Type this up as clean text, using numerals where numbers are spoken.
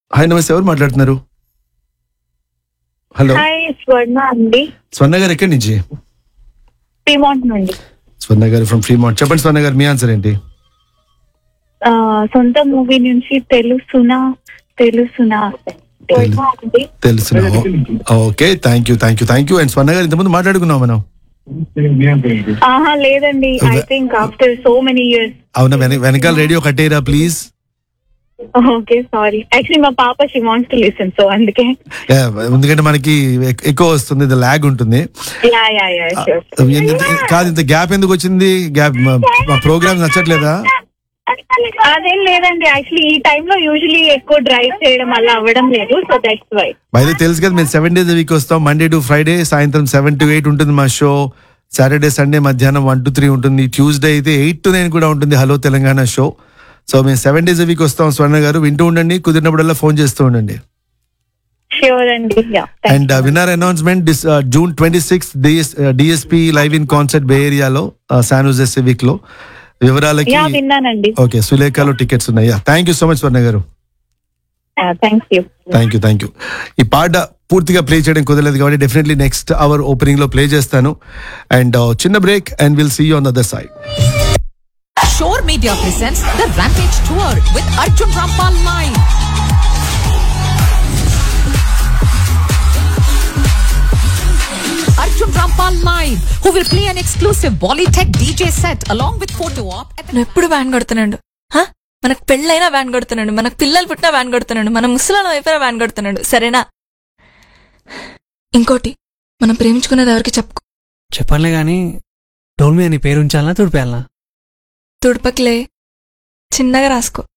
Hi నమస్తే, ఎవరు మాట్లాడుతున్నారు? హలో, హాయ్ స్వర్ణ అండి, స్వర్ణ గారు ఎక్కడి నుంచి? ఫ్రీమాంట్ నుండి. స్వర్ణ గారు ఫ్రమ్ ఫ్రీమాంట్. చెప్పండి స్వర్ణ గారు, మీ ఆన్సర్ ఏంటి? సొంత మూవీ నుంచి తెలుసునా తెలుసు. Okay, thank you. అండ్ స్వర్ణ గారు ఇంతకుముందు మాట్లాడుకున్నాం మనం. లేదండి, I think after so many years. అవునా, వెనకాల radio కట్టేరా please. Okay, sorry. Actually మా పాప she wants to listen, so అందుకే. ఎందుకంటే మనకి ఎక్కువ వస్తుంది, ల్యాగ్ ఉంటుంది. కాదు, ఇంత గ్యాప్ ఎందుకు వచ్చింది? గ్యాప్ మా ప్రోగ్రామ్ నచ్చట్లేదా? అదేం లేదండి, యాక్చువల్లీ ఈ టైమ్ లో యూజువల్లీ ఎక్కువ డ్రైవ్ చేయడం అలా అవ్వడం లేదు, సో దట్స్ వై. బయట తెలుసు కదా, మేము 7 days a week వస్తాం. మండే టు ఫ్రైడే సాయంత్రం 7 to 8 ఉంటుంది మా షో. సాటర్డే సండే మధ్యాహ్నం 1 to 3 ఉంటుంది. ట్యూస్డే అయితే 8 to 9 కూడా ఉంటుంది హలో తెలంగాణ షో. సో మేము 7 days a week వస్తాం. స్వర్ణ గారు వింటూ ఉండండి, కుదిరినప్పుడల్లా ఫోన్ చేస్తూ ఉండండి. ష్యూర్ అండి. And winner announcement June 26th DSP live in concert బే ఏరియాలో శాన్ జోసే సివిక్ లో. వివరాలకి విన్నానండి. ఓకే, సులేఖలో టికెట్స్ ఉన్నాయి. థ్యాంక్ యూ సో మచ్ స్వర్ణ గారు. Thank you. ఈ పాట పూర్తిగా ప్లే చేయడం కుదరలేదు కాబట్టి డెఫినెట్లీ నెక్స్ట్ అవర్ ఓపెనింగ్ లో ప్లే చేస్తాను. అండ్ చిన్న break and will see you on the other side. Shore Media presents the Rampage Tour with Arjun Rampal live. Arjun Rampal live, who will play an exclusive Bollytech DJ set along with photo op. ఎప్పుడు van కొడుతున్నాడు. మనకు పెళ్ళైనా van కొడుతున్నాడు, మనకు పిల్లలు పుట్టినా van కొడుతున్నాడు, మన ముసలాళ్ళం అయిపోయినా వ్యాన్ కొడుతున్నాడు. సరేనా? ఇంకోటి, మనం ప్రేమించుకునేది ఎవరికి చెప్పుకో. చెప్పనులే గాని డోల్ మీద నీ పేరు ఉంచాలనా తుడిపేయాలనా? తుడపకిలే, చిన్నగా రాసుకో.